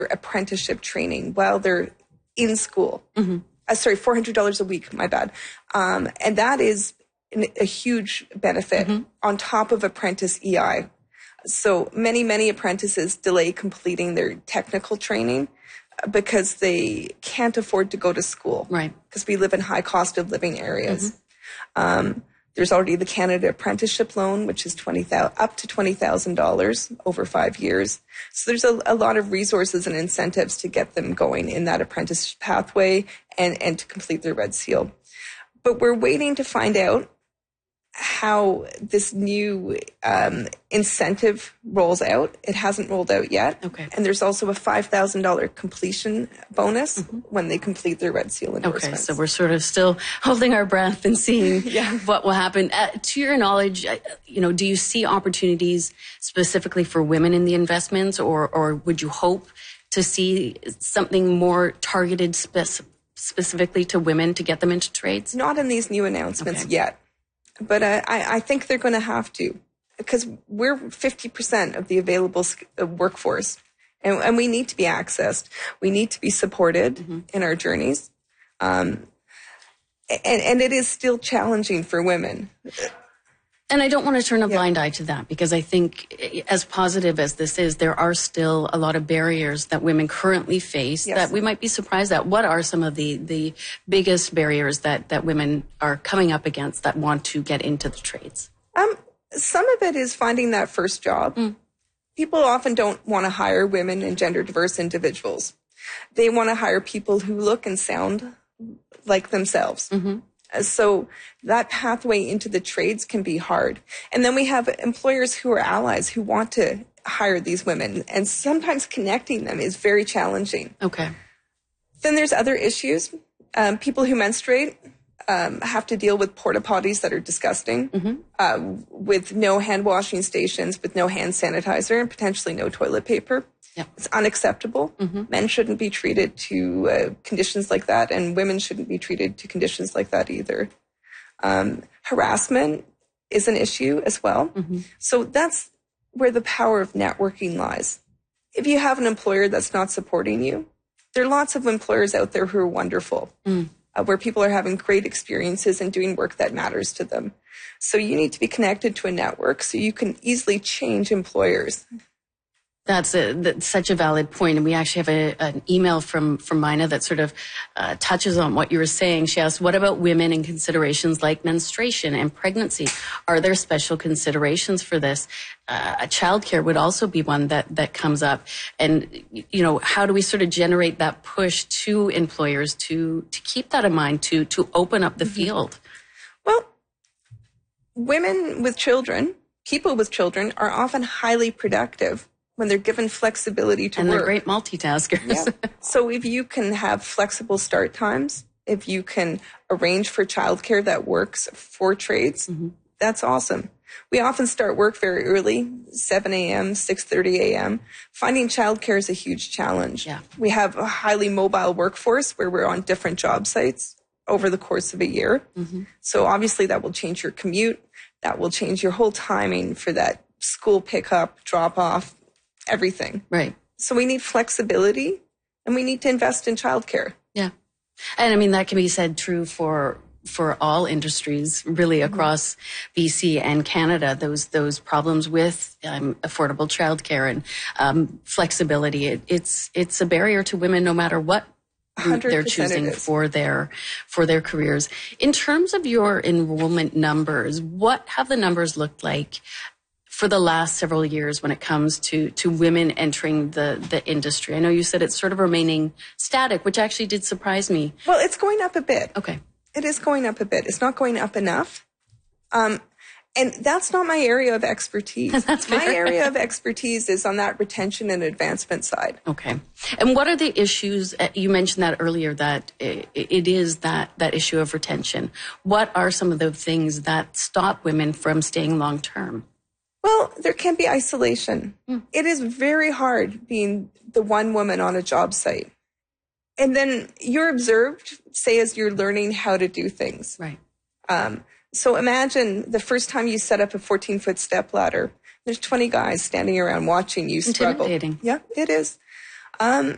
apprenticeship training while they're in school. Sorry, $400 a week, my bad. And that is a huge benefit on top of apprentice EI. So many apprentices delay completing their technical training because they can't afford to go to school. Right. Because we live in high cost of living areas. There's already the Canada Apprenticeship Loan, which is up to $20,000 over 5 years. So there's a lot of resources and incentives to get them going in that apprentice pathway and to complete their Red Seal. But we're waiting to find out how this new incentive rolls out. It hasn't rolled out yet. Okay. And there's also a $5,000 completion bonus when they complete their Red Seal endorsements. Okay, so we're sort of still holding our breath and seeing what will happen. To your knowledge, do you see opportunities specifically for women in the investments, or would you hope to see something more targeted specifically to women to get them into trades? Not in these new announcements yet. But I think they're going to have to, because we're 50% of the available workforce, and we need to be accessed. We need to be supported in our journeys. And it is still challenging for women. And I don't want to turn a blind eye to that, because I think as positive as this is, there are still a lot of barriers that women currently face that we might be surprised at. What are some of the biggest barriers that women are coming up against that want to get into the trades? Some of it is finding that first job. People often don't want to hire women and gender diverse individuals. They want to hire people who look and sound like themselves. So that pathway into the trades can be hard. And then we have employers who are allies who want to hire these women, and sometimes connecting them is very challenging. Okay. Then there's other issues. People who menstruate have to deal with porta potties that are disgusting, with no hand washing stations, with no hand sanitizer, and potentially no toilet paper. Yeah. It's unacceptable. Men shouldn't be treated to conditions like that, and women shouldn't be treated to conditions like that either. Harassment is an issue as well. So that's where the power of networking lies. If you have an employer that's not supporting you, there are lots of employers out there who are wonderful, where people are having great experiences and doing work that matters to them. So you need to be connected to a network so you can easily change employers. That's such a valid point. And we actually have an email from Mina that sort of touches on what you were saying. She asked, what about women in considerations like menstruation and pregnancy? Are there special considerations for this? Childcare would also be one that comes up. And, how do we sort of generate that push to employers to keep that in mind, to open up the field? Well, women with children, people with children, are often highly productive when they're given flexibility to work. And they're great multitaskers. So if you can have flexible start times, if you can arrange for childcare that works for trades, that's awesome. We often start work very early, 7 a.m., 6:30 a.m. Finding childcare is a huge challenge. Yeah. We have a highly mobile workforce where we're on different job sites over the course of a year. So obviously that will change your commute. That will change your whole timing for that school pickup, drop off, everything. Right. So we need flexibility, and we need to invest in childcare. Yeah. And I mean, that can be said true for all industries really across BC and Canada, those problems with affordable childcare and flexibility. It's a barrier to women no matter what route they're choosing for their careers. In terms of your enrollment numbers, what have the numbers looked like for the last several years when it comes to women entering the industry? I know you said it's sort of remaining static, which actually did surprise me. Well, it's going up a bit. Okay. It is going up a bit. It's not going up enough. And that's not my area of expertise. My area of expertise is on that retention and advancement side. Okay. And what are the issues? You mentioned that earlier, that it is that issue of retention. What are some of the things that stop women from staying long term? Well, there can be isolation. It is very hard being the one woman on a job site. And then you're observed, say, as you're learning how to do things. Right. So imagine the first time you set up a 14-foot step ladder. There's 20 guys standing around watching you struggle. Intimidating. Yeah, it is. And